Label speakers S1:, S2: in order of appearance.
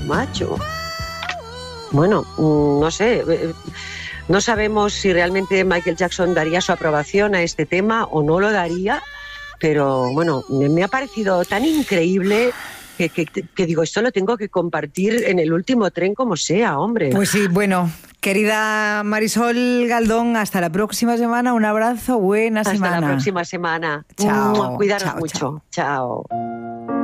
S1: macho. Bueno, no sé, no sabemos si realmente Michael Jackson daría su aprobación a este tema o no lo daría, pero bueno, me ha parecido tan increíble que digo, esto lo tengo que compartir en el último tren como sea, hombre.
S2: Pues sí, bueno, querida Marisol Galdón, hasta la próxima semana, un abrazo, buena semana.
S1: Hasta la próxima semana.
S2: Chao.
S1: Cuidaros
S2: Chao,
S1: mucho. Chao.